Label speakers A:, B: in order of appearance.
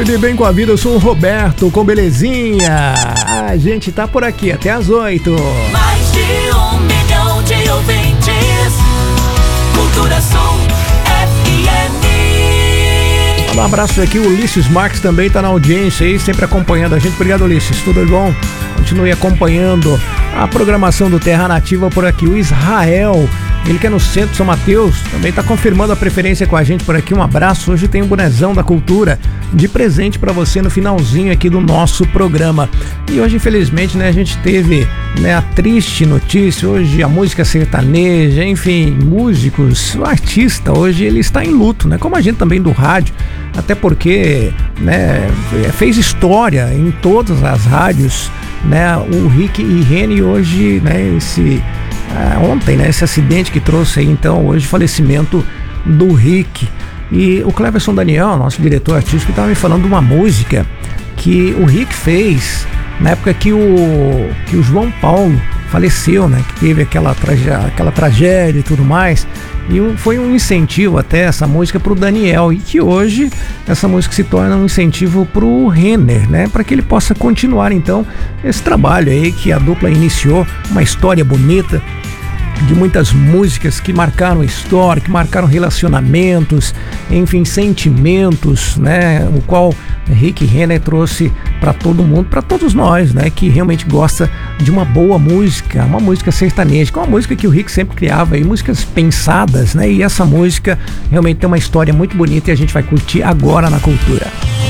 A: De bem com a vida, eu sou o Roberto, com belezinha. A gente tá por aqui até às 8.
B: Mais de 1 milhão de ouvintes. Cultura Som FM.
A: Um abraço aqui, o Ulisses Marques também tá na audiência aí, sempre acompanhando a gente. Obrigado, Ulisses, tudo bom? Continue acompanhando a programação do Terra Nativa por aqui. O Israel, ele que é no centro de São Mateus, também tá confirmando a preferência com a gente por aqui. Um abraço, hoje tem um bonezão da cultura de presente para você no finalzinho aqui do nosso programa. E hoje, infelizmente, né, a gente teve, né, a triste notícia. Hoje a música sertaneja, enfim, músicos, o artista hoje ele está em luto, né, como a gente também do rádio, até porque, né, fez história em todas as rádios, né, o Rick e Reni hoje, né, ontem, né, esse acidente que trouxe aí, então, hoje, falecimento do Rick. E o Cleverson Daniel, nosso diretor artístico, estava me falando de uma música que o Rick fez na época que o João Paulo faleceu, né, que teve aquela tragédia e tudo mais. E foi um incentivo até essa música para o Daniel, e que hoje essa música se torna um incentivo para o Renner, né, para que ele possa continuar então esse trabalho aí que a dupla iniciou, uma história bonita de muitas músicas que marcaram a história, que marcaram relacionamentos, enfim, sentimentos, né, o qual Rick Renner trouxe para todo mundo, para todos nós, né, que realmente gosta de uma boa música, uma música sertaneja, que é uma música que o Rick sempre criava aí, músicas pensadas, né, e essa música realmente tem uma história muito bonita e a gente vai curtir agora na Cultura.